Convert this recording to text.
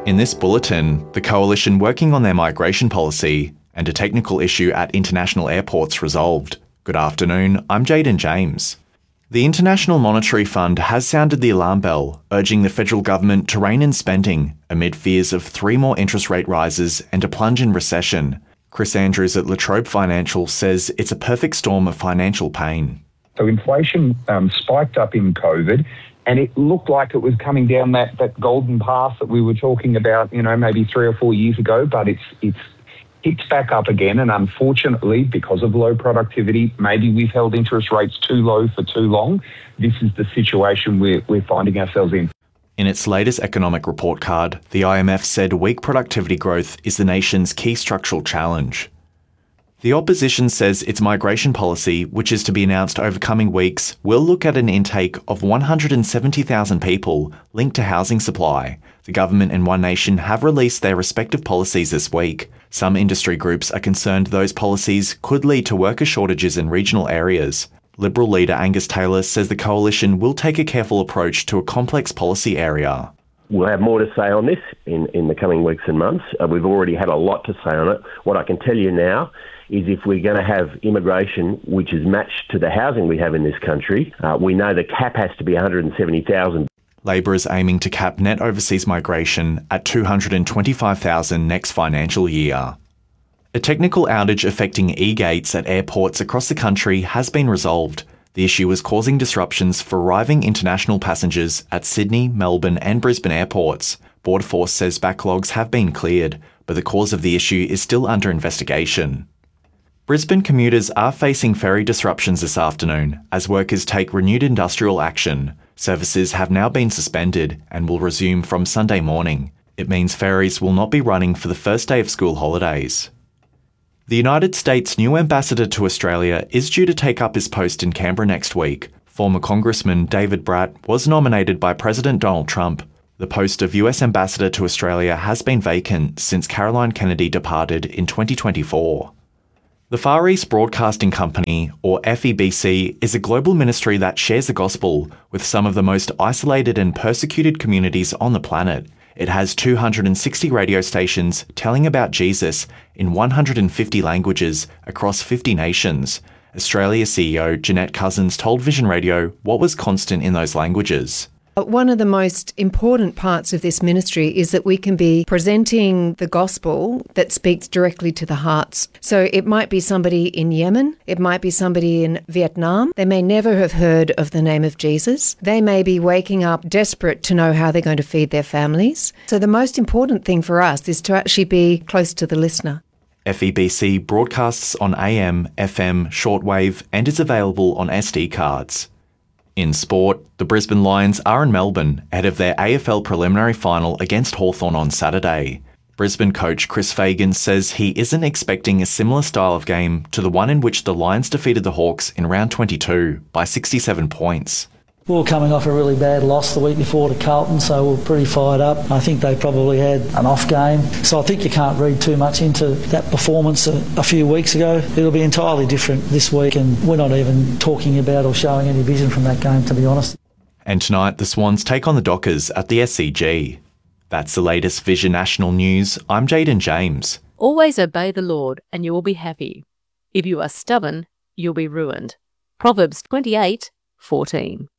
In this bulletin, the coalition working on their migration policy and a technical issue at international airports resolved. Good afternoon, I'm Jaden James. The International Monetary Fund has sounded the alarm bell, urging the federal government to rein in spending amid fears of 3 more interest rate rises and a plunge in recession. Chris Andrews at La Trobe Financial says it's a perfect storm of financial pain. So inflation spiked up in COVID, and it looked like it was coming down that golden path that we were talking about, maybe 3 or 4 years ago, but it's hit back up again. And unfortunately, because of low productivity, maybe we've held interest rates too low for too long. This is the situation we're finding ourselves in. In its latest economic report card, the IMF said weak productivity growth is the nation's key structural challenge. The opposition says its migration policy, which is to be announced over coming weeks, will look at an intake of 170,000 people linked to housing supply. The government and One Nation have released their respective policies this week. Some industry groups are concerned those policies could lead to worker shortages in regional areas. Liberal leader Angus Taylor says the coalition will take a careful approach to a complex policy area. We'll have more to say on this in the coming weeks and months. We've already had a lot to say on it. What I can tell you now is if we're going to have immigration which is matched to the housing we have in this country, we know the cap has to be 170,000. Labor is aiming to cap net overseas migration at 225,000 next financial year. A technical outage affecting e-gates at airports across the country has been resolved. The issue is causing disruptions for arriving international passengers at Sydney, Melbourne and Brisbane airports. Border Force says backlogs have been cleared, but the cause of the issue is still under investigation. Brisbane commuters are facing ferry disruptions this afternoon as workers take renewed industrial action. Services have now been suspended and will resume from Sunday morning. It means ferries will not be running for the first day of school holidays. The United States' new ambassador to Australia is due to take up his post in Canberra next week. Former Congressman David Bratt was nominated by President Donald Trump. The post of US ambassador to Australia has been vacant since Caroline Kennedy departed in 2024. The Far East Broadcasting Company, or FEBC, is a global ministry that shares the gospel with some of the most isolated and persecuted communities on the planet. It has 260 radio stations telling about Jesus in 150 languages across 50 nations. Australia CEO Jeanette Cousins told Vision Radio what was constant in those languages. One of the most important parts of this ministry is that we can be presenting the gospel that speaks directly to the hearts. So it might be somebody in Yemen, it might be somebody in Vietnam. They may never have heard of the name of Jesus. They may be waking up desperate to know how they're going to feed their families. So the most important thing for us is to actually be close to the listener. FEBC broadcasts on AM, FM, shortwave and is available on SD cards. In sport, the Brisbane Lions are in Melbourne ahead of their AFL preliminary final against Hawthorn on Saturday. Brisbane coach Chris Fagan says he isn't expecting a similar style of game to the one in which the Lions defeated the Hawks in round 22 by 67 points. We were coming off a really bad loss the week before to Carlton, so we're pretty fired up. I think they probably had an off game, so I think you can't read too much into that performance a few weeks ago. It'll be entirely different this week, and we're not even talking about or showing any vision from that game, to be honest. And tonight, the Swans take on the Dockers at the SCG. That's the latest Vision National News. I'm Jaden James. Always obey the Lord, and you will be happy. If you are stubborn, you'll be ruined. Proverbs 28:14.